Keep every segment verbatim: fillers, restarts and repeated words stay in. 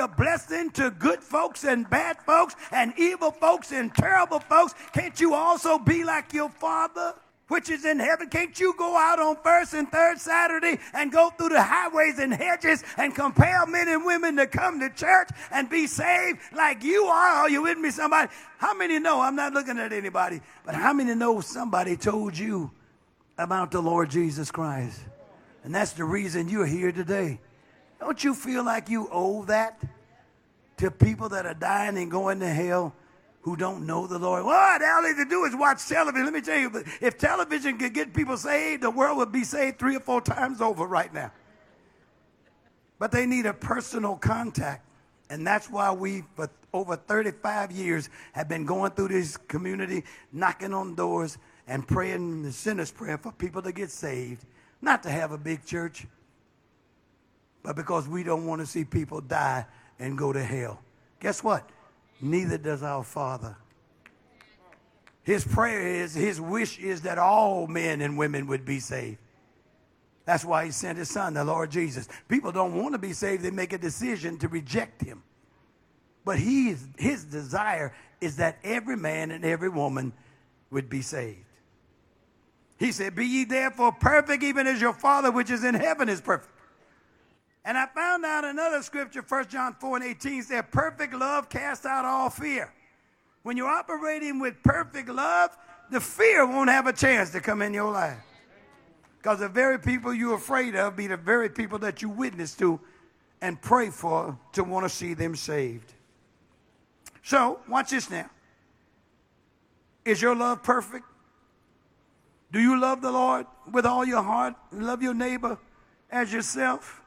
a blessing to good folks and bad folks and evil folks and terrible folks. Can't you also be like your Father which is in heaven? Can't you go out on first and third Saturday and go through the highways and hedges and compel men and women to come to church and be saved like you are? Are you with me, somebody? How many know, I'm not looking at anybody, but how many know somebody told you about the Lord Jesus Christ? And that's the reason you're here today. Don't you feel like you owe that to people that are dying and going to hell who don't know the Lord? What all they can do is watch television. Let me tell you, if television could get people saved, the world would be saved three or four times over right now. But they need a personal contact. And that's why we, for over thirty-five years, have been going through this community, knocking on doors and praying the sinner's prayer for people to get saved. Not to have a big church, but because we don't want to see people die and go to hell. Guess what? Neither does our Father. His prayer is, his wish is that all men and women would be saved. That's why he sent his son, the Lord Jesus. People don't want to be saved. They make a decision to reject him. But he, his desire is that every man and every woman would be saved. He said, be ye therefore perfect, even as your Father which is in heaven is perfect. And I found out another scripture, First John four and eighteen, said, perfect love casts out all fear. When you're operating with perfect love, the fear won't have a chance to come in your life. Because the very people you're afraid of be the very people that you witness to and pray for to want to see them saved. So, watch this now. Is your love perfect? Do you love the Lord with all your heart? Love your neighbor as yourself?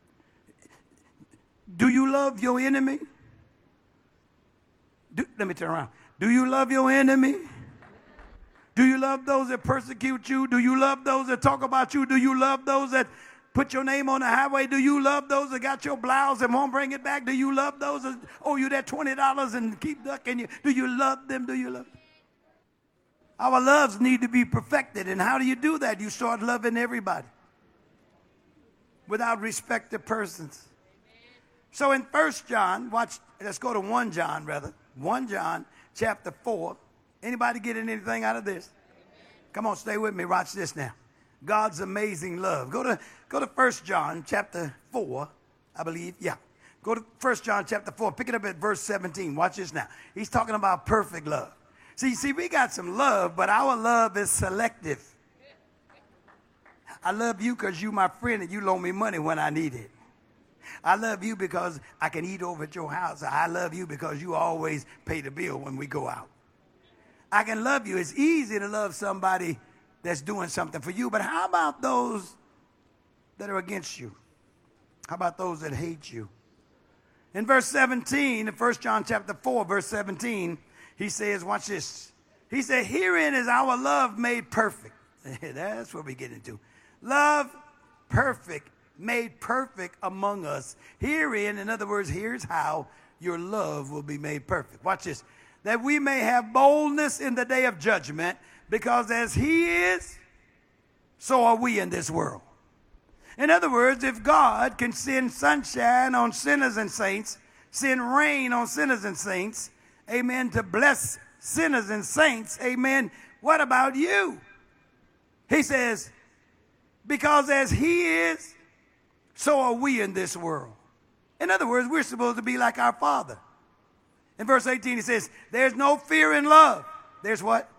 Do you love your enemy? Do, let me turn around. Do you love your enemy? Do you love those that persecute you? Do you love those that talk about you? Do you love those that put your name on the highway? Do you love those that got your blouse and won't bring it back? Do you love those that owe you that twenty dollars and keep ducking you? Do you love them? Do you love them? Our loves need to be perfected. And how do you do that? You start loving everybody without respect to persons. So in First John, watch, let's go to First John rather. First John chapter four. Anybody getting anything out of this? Come on, stay with me. Watch this now. God's amazing love. Go to, go to First John chapter four, I believe. Yeah. Go to First John chapter four. Pick it up at verse seventeen. Watch this now. He's talking about perfect love. See, see, we got some love, but our love is selective. I love you because you my friend and you loan me money when I need it. I love you because I can eat over at your house. I love you because you always pay the bill when we go out. I can love you. It's easy to love somebody that's doing something for you, but how about those that are against you? How about those that hate you? In verse seventeen, in First John chapter four, verse seventeen, he says, watch this. He said, herein is our love made perfect. That's what we get into. Love perfect, made perfect among us. Herein, in other words, here's how your love will be made perfect. Watch this. That we may have boldness in the day of judgment, because as he is, so are we in this world. In other words, if God can send sunshine on sinners and saints, send rain on sinners and saints, amen, to bless sinners and saints, amen, what about you? He says, because as he is, so are we in this world. In other words, we're supposed to be like our Father. In verse eighteen, he says, there's no fear in love. There's what?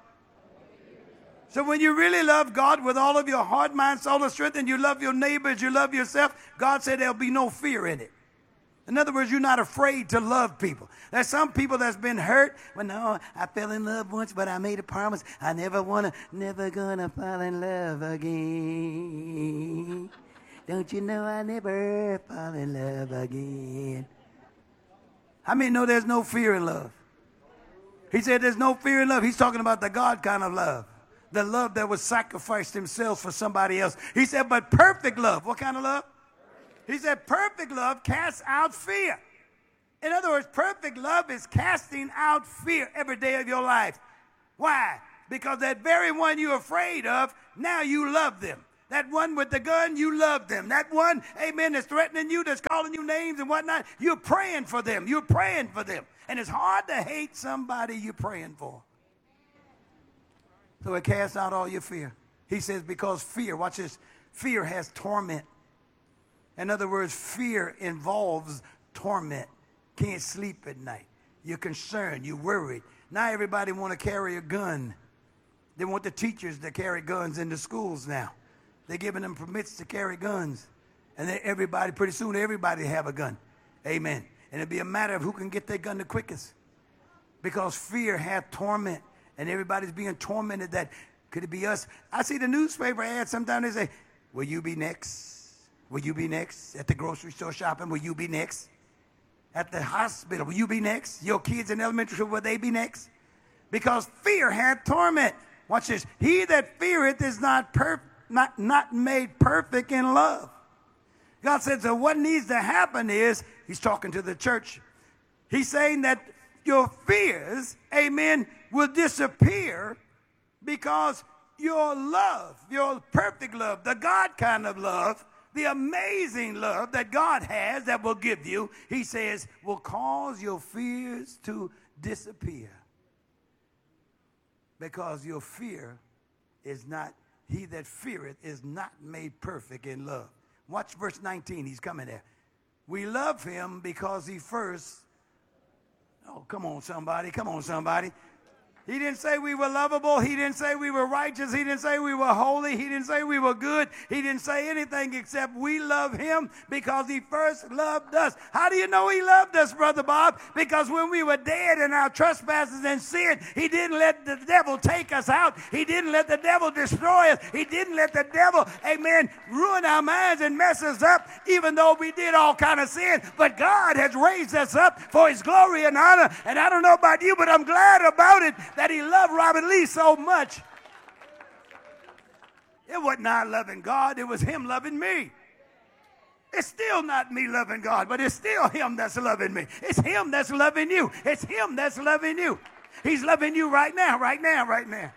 So when you really love God with all of your heart, mind, soul, and strength, and you love your neighbors, you love yourself, God said there'll be no fear in it. In other words, you're not afraid to love people. There's some people that's been hurt. Well, no, I fell in love once, but I made a promise. I never wanna, never gonna fall in love again. Don't you know I never fall in love again? How many know there's no fear in love? He said there's no fear in love. He's talking about the God kind of love. The love that was sacrificed himself for somebody else. He said, but perfect love. What kind of love? He said, perfect love casts out fear. In other words, perfect love is casting out fear every day of your life. Why? Because that very one you're afraid of, now you love them. That one with the gun, you love them. That one, amen, that's threatening you, that's calling you names and whatnot, you're praying for them. You're praying for them. And it's hard to hate somebody you're praying for. So it casts out all your fear. He says because fear, watch this, fear has torment. In other words, fear involves torment. Can't sleep at night. You're concerned. You're worried. Now everybody want to carry a gun. They want the teachers to carry guns in the schools now. They're giving them permits to carry guns. And then everybody, pretty soon everybody have a gun. Amen. And it'll be a matter of who can get their gun the quickest. Because fear hath torment. And everybody's being tormented that, could it be us? I see the newspaper ads sometimes they say, will you be next? Will you be next? At the grocery store shopping, will you be next? At the hospital, will you be next? Your kids in elementary school, will they be next? Because fear hath torment. Watch this. He that feareth is not, perf- not, not made perfect in love. God said, so what needs to happen is, he's talking to the church. He's saying that your fears, amen, will disappear because your love, your perfect love, the God kind of love, the amazing love that God has that will give you, he says, will cause your fears to disappear. Because your fear is not, he that feareth is not made perfect in love. Watch verse nineteen, he's coming there. We love him because he first, oh, come on somebody, come on somebody. He didn't say we were lovable. He didn't say we were righteous. He didn't say we were holy. He didn't say we were good. He didn't say anything except we love him because he first loved us. How do you know he loved us, Brother Bob? Because when we were dead in our trespasses and sin, he didn't let the devil take us out. He didn't let the devil destroy us. He didn't let the devil, amen, ruin our minds and mess us up, even though we did all kind of sin. But God has raised us up for his glory and honor. And I don't know about you, but I'm glad about it, that he loved Robert Lee so much. It wasn't I loving God, it was him loving me. It's still not me loving God, but it's still him that's loving me. It's him that's loving you. It's him that's loving you. He's loving you right now, right now, right now.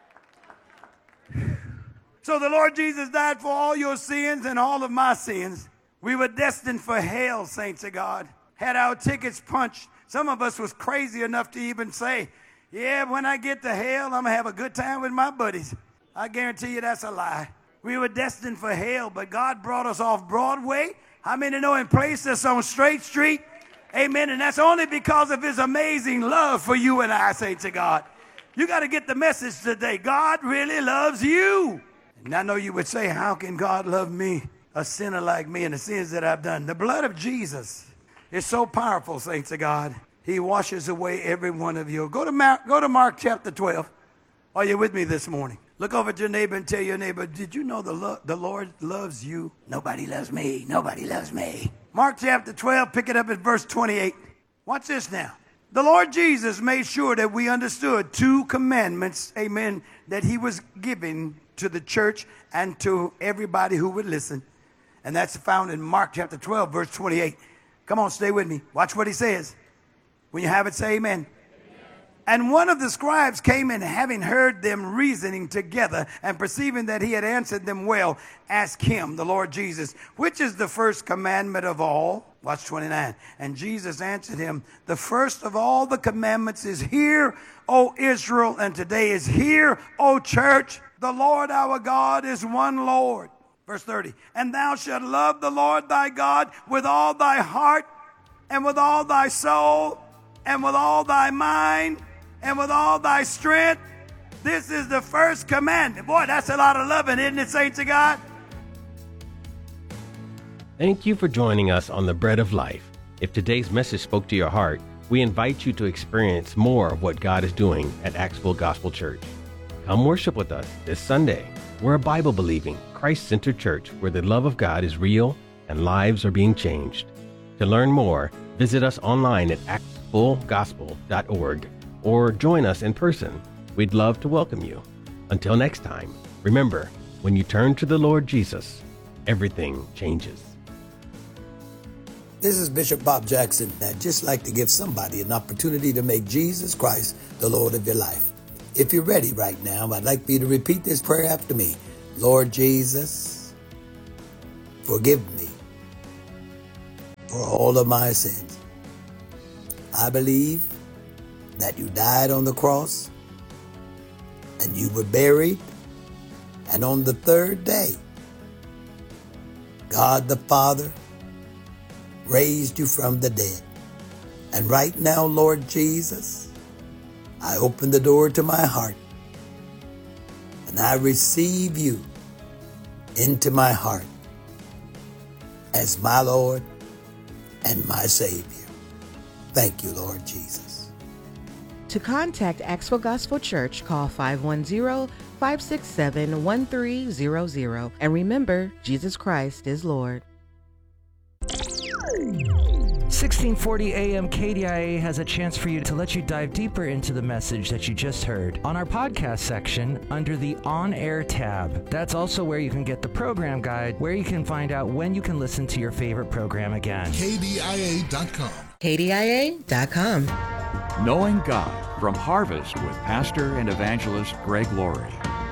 So the Lord Jesus died for all your sins and all of my sins. We were destined for hell, saints of God. Had our tickets punched. Some of us was crazy enough to even say, yeah, when I get to hell, I'm going to have a good time with my buddies. I guarantee you that's a lie. We were destined for hell, but God brought us off Broadway. How many know and placed us on Straight Street? Amen. And that's only because of his amazing love for you and I, saints of God. You got to get the message today. God really loves you. And I know you would say, how can God love me, a sinner like me, and the sins that I've done? The blood of Jesus is so powerful, saints of God. He washes away every one of you. Go to Mark, go to Mark chapter twelve. Are you with me this morning? Look over at your neighbor and tell your neighbor, did you know the, lo- the Lord loves you? Nobody loves me. Nobody loves me. Mark chapter twelve, pick it up at verse twenty-eight. Watch this now. The Lord Jesus made sure that we understood two commandments, amen, that he was giving to the church and to everybody who would listen. And that's found in Mark chapter twelve, verse twenty-eight. Come on, stay with me. Watch what he says. When you have it, say amen. Amen. And one of the scribes came in, having heard them reasoning together and perceiving that he had answered them well, asked him, the Lord Jesus, which is the first commandment of all? Watch twenty-nine. And Jesus answered him, the first of all the commandments is, hear, O Israel, and today is, hear, O church, the Lord our God is one Lord. Verse thirty. And thou shalt love the Lord thy God with all thy heart and with all thy soul and with all thy mind, and with all thy strength. This is the first commandment. Boy, that's a lot of loving, isn't it, saints of God? Thank you for joining us on The Bread of Life. If today's message spoke to your heart, we invite you to experience more of what God is doing at Axville Gospel Church. Come worship with us this Sunday. We're a Bible-believing, Christ-centered church where the love of God is real and lives are being changed. To learn more, visit us online at axville gospel dot org or join us in person. We'd love to welcome you. Until next time, remember, when you turn to the Lord Jesus, everything changes. This is Bishop Bob Jackson. I'd just like to give somebody an opportunity to make Jesus Christ the Lord of your life. If you're ready right now, I'd like for you to repeat this prayer after me. Lord Jesus, forgive me for all of my sins. I believe that you died on the cross and you were buried, and on the third day, God the Father raised you from the dead. And right now, Lord Jesus, I open the door to my heart and I receive you into my heart as my Lord and my Savior. Thank you, Lord Jesus. To contact Axville Gospel Church, call five one zero, five six seven, one three zero zero. And remember, Jesus Christ is Lord. sixteen forty A M K D I A has a chance for you to let you dive deeper into the message that you just heard on our podcast section under the On Air tab. That's also where you can get the program guide, where you can find out when you can listen to your favorite program again. K D I A dot com. K D I A dot com. Knowing God from Harvest with Pastor and Evangelist Greg Laurie.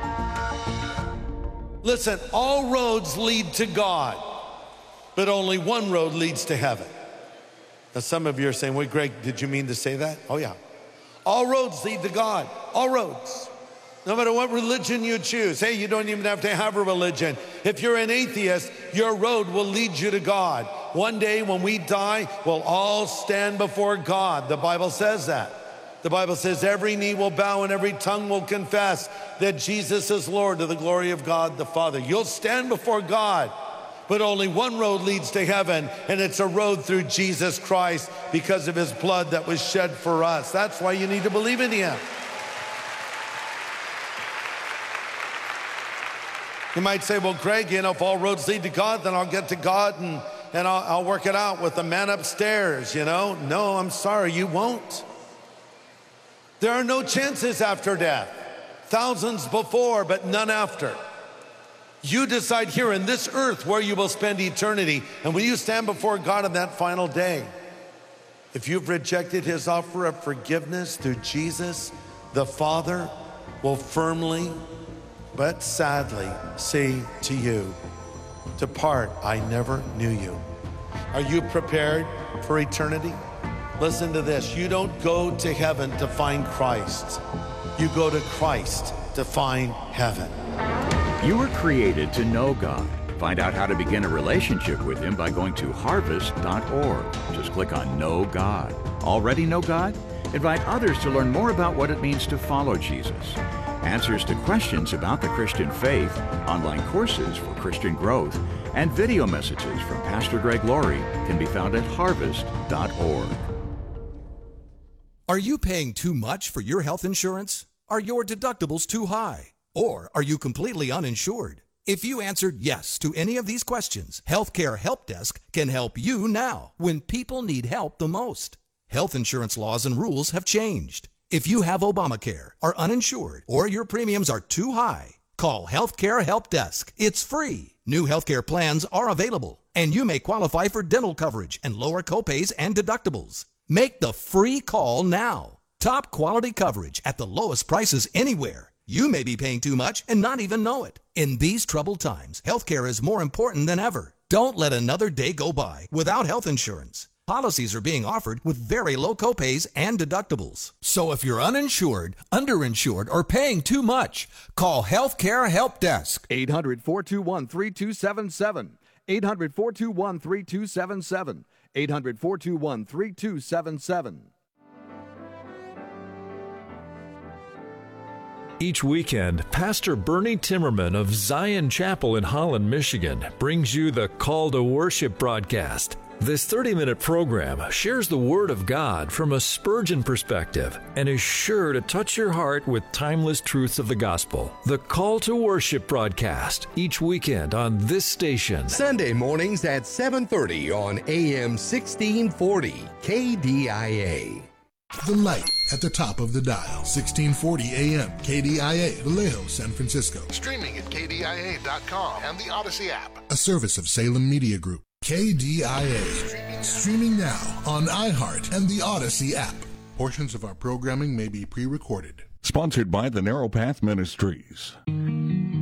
Listen, all roads lead to God, but only one road leads to heaven. Now, some of you are saying, wait, Greg, did you mean to say that? Oh, yeah. All roads lead to God. All roads. No matter what religion you choose. Hey, you don't even have to have a religion. If you're an atheist, your road will lead you to God. One day when we die, we'll all stand before God. The Bible says that. The Bible says every knee will bow and every tongue will confess that Jesus is Lord, to the glory of God the Father. You'll stand before God. But only one road leads to heaven, and it's a road through Jesus Christ because of his blood that was shed for us. That's why you need to believe in him. You might say, well, Greg, you know, if all roads lead to God, then I'll get to God and, and I'll, I'll work it out with the man upstairs, you know? No, I'm sorry, you won't. There are no chances after death. Thousands before, but none after. You decide here in this earth where you will spend eternity. And when you stand before God on that final day, if you've rejected his offer of forgiveness through Jesus, the Father will firmly but sadly say to you, depart, I never knew you. Are you prepared for eternity? Listen to this. You don't go to heaven to find Christ. You go to Christ to find heaven. You were created to know God. Find out how to begin a relationship with him by going to harvest dot org. Just click on Know God. Already know God? Invite others to learn more about what it means to follow Jesus. Answers to questions about the Christian faith, online courses for Christian growth, and video messages from Pastor Greg Laurie can be found at harvest dot org. Are you paying too much for your health insurance? Are your deductibles too high? Or are you completely uninsured? If you answered yes to any of these questions, Healthcare Help Desk can help you now when people need help the most. Health insurance laws and rules have changed. If you have Obamacare, are uninsured, or your premiums are too high, call Healthcare Help Desk. It's free. New healthcare plans are available, and you may qualify for dental coverage and lower copays and deductibles. Make the free call now. Top quality coverage at the lowest prices anywhere. You may be paying too much and not even know it. In these troubled times, healthcare is more important than ever. Don't let another day go by without health insurance. Policies are being offered with very low copays and deductibles. So if you're uninsured, underinsured, or paying too much, call Healthcare Help Desk. eight hundred, four two one, three two seven seven. eight hundred, four two one, three two seven seven. eight hundred, four two one, three two seven seven. Each weekend, Pastor Bernie Timmerman of Zion Chapel in Holland, Michigan, brings you the Call to Worship broadcast. This thirty-minute program shares the Word of God from a Spurgeon perspective and is sure to touch your heart with timeless truths of the gospel. The Call to Worship broadcast, each weekend on this station. Sunday mornings at seven thirty on A M sixteen forty, K D I A. The light at the top of the dial, sixteen forty A M, K D I A, Vallejo, San Francisco. Streaming at K D I A dot com and the Odyssey app. A service of Salem Media Group. K D I A. Streaming, Streaming now on iHeart and the Odyssey app. Portions of our programming may be pre-recorded. Sponsored by the Narrow Path Ministries.